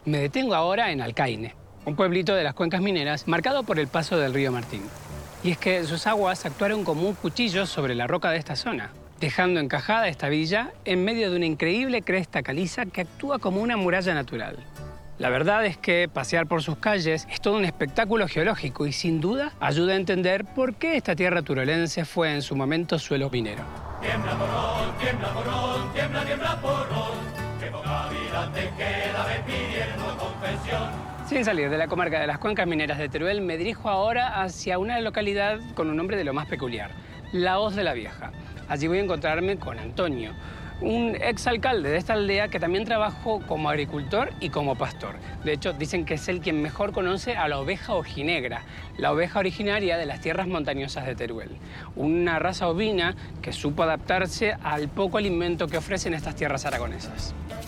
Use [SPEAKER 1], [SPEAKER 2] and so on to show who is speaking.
[SPEAKER 1] Me detengo ahora en Alcaine, un pueblito de las cuencas mineras marcado por el paso del río Martín. Y es que sus aguas actuaron como un cuchillo sobre la roca de esta zona, dejando encajada esta villa en medio de una increíble cresta caliza que actúa como una muralla natural. La verdad es que pasear por sus calles es todo un espectáculo geológico y sin duda ayuda a entender por qué esta tierra turolense fue en su momento suelo minero.
[SPEAKER 2] Tiembla porrón, tiembla porrón, tiembla, tiembla porrón, que poca vida te queda de pidiendo confesión.
[SPEAKER 1] Sin salir de la comarca de las cuencas mineras de Teruel, me dirijo ahora hacia una localidad con un nombre de lo más peculiar, La Hoz de la Vieja. Allí voy a encontrarme con Antonio, un exalcalde de esta aldea que también trabajó como agricultor y como pastor. De hecho, dicen que es él quien mejor conoce a la oveja ojinegra, la oveja originaria de las tierras montañosas de Teruel. Una raza ovina que supo adaptarse al poco alimento que ofrecen estas tierras aragonesas.